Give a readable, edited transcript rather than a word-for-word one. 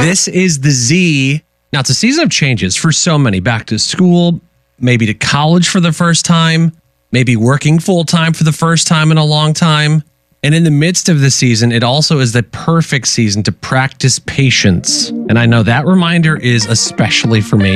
This is the Z. Now, it's a season of changes for so many. Back to school, maybe to college for the first time, maybe working full time for the first time in a long time. And in the midst of the season, it also is the perfect season to practice patience. And I know that reminder is especially for me.